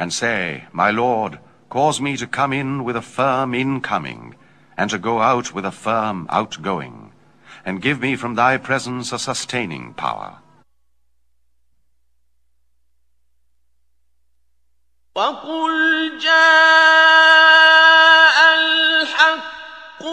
and say, My Lord, cause me to come in with a firm incoming, and to go out with a firm outgoing, and give me from thy presence a sustaining power. وَقُلْ جَاءَ